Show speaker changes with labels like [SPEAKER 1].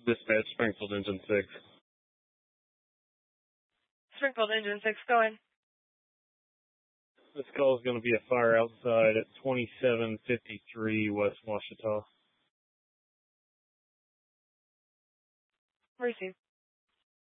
[SPEAKER 1] Dispatch, Springfield Engine 6.
[SPEAKER 2] Springfield Engine 6, go ahead.
[SPEAKER 1] This call is going to be a fire outside at 2753 West Washita.
[SPEAKER 2] Receive.